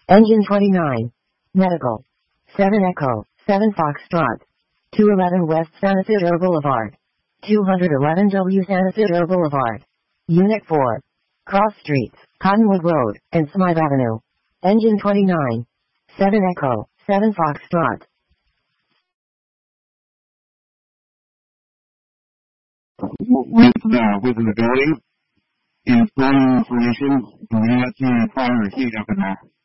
Engine 29. Medical. 7 Echo, 7 Foxtrot. 211 West San Isidro Boulevard. 211 W San Isidro Boulevard. Unit 4. Cross Streets, Cottonwood Road, and Smythe Avenue. Engine 29. 7 Echo, 7 Foxtrot. Within the building, in planning information, we have to fire a heat up in there.